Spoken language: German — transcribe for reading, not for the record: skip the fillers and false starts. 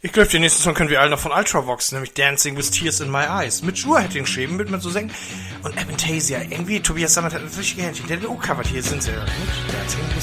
Ich glaube, den nächsten Song können wir alle noch von Ultravox, nämlich Dancing with Tears in My Eyes. Mit Schuhe hätte ihn geschrieben, mit man so singen. Und Avantasia, irgendwie, Tobias Sammet hat natürlich gerne, der hat auch covered, hier sind sie, mit Dancing with